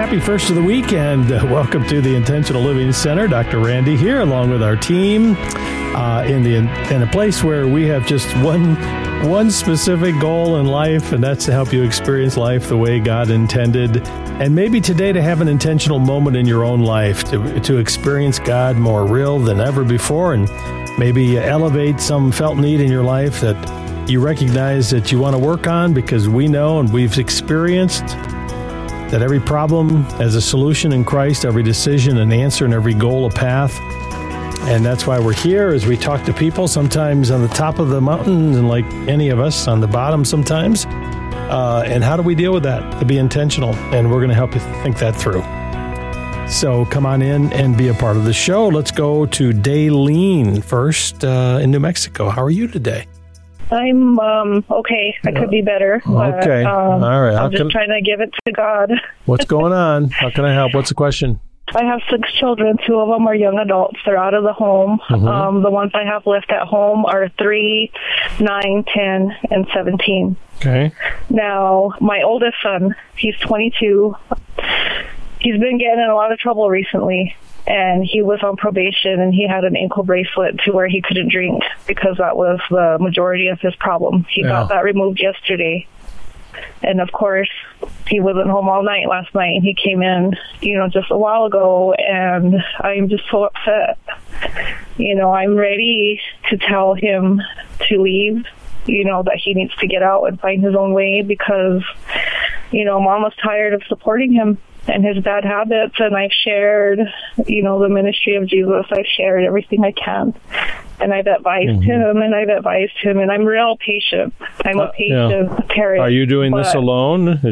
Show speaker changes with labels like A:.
A: Happy first of the week, and welcome to the Intentional Living Center. Dr. Randy here, along with our team, in a place where we have just one specific goal in life, and that's to help you experience life the way God intended. And maybe today to have an intentional moment in your own life to experience God more real than ever before, and maybe elevate some felt need in your life that you recognize that you want to work on, because we know and we've experienced that every problem has a solution in Christ, every decision an answer, and every goal a path. And that's why we're here, as we talk to people, sometimes on the top of the mountain, and like any of us, on the bottom sometimes. And how do we deal with that? To be intentional. And we're going to help you think that through. So come on in and be a part of the show. Let's go to Daylene first in New Mexico. How are you today?
B: I'm okay. I could be better. But,
A: okay. All right.
B: I'm just trying to give it to God.
A: What's going on? How can I help? What's the question?
B: I have 6 children. 2 of them are young adults. They're out of the home.
A: Mm-hmm.
B: The ones I have left at home are 3, 9, 10, and 17.
A: Okay.
B: Now, my oldest son, he's 22. He's been getting in a lot of trouble recently. And he was on probation, and he had an ankle bracelet to where he couldn't drink, because that was the majority of his problem. He got that removed yesterday. And of course, he wasn't home all night last night, and he came in, just a while ago, and I'm just so upset. I'm ready to tell him to leave, that he needs to get out and find his own way, because, Mom was tired of supporting him and his bad habits, and I've shared, the ministry of Jesus. I've shared everything I can, and I've advised him, and I'm real patient. I'm a patient parent.
A: Are you doing this alone?